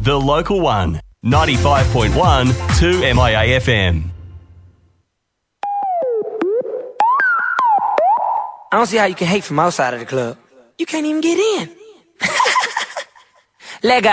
The Local One, 95.1 2MIA FM. I don't see how you can hate from outside of the club. You can't even get in. Leg